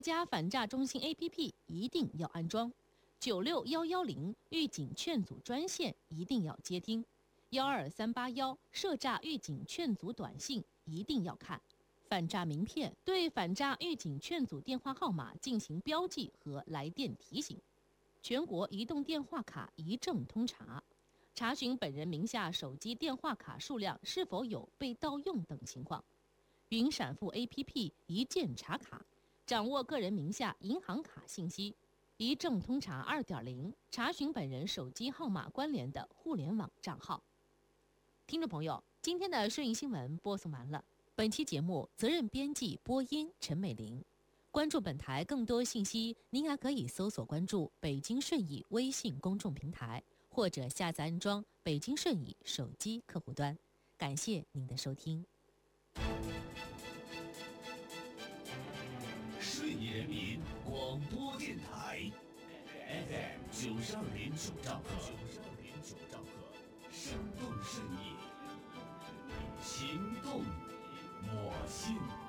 家反诈中心 APP 一定要安装，96110预警劝阻专线一定要接听，12381涉诈预警劝阻短信一定要看，反诈名片对反诈预警劝阻电话号码进行标记和来电提醒，全国移动电话卡一证通查，查询本人名下手机电话卡数量是否有被盗用等情况，云闪付 APP 一键查卡，掌握个人名下银行卡信息，一证通查 2.0 查询本人手机号码关联的互联网账号。听众朋友，今天的顺义新闻播送完了，本期节目责任编辑播音陈美玲。关注本台更多信息，您还可以搜索关注北京顺义微信公众平台，或者下载安装北京顺义手机客户端。感谢您的收听。 顺义人民广播电台 FM 92.9兆赫，生动顺义，情动我心。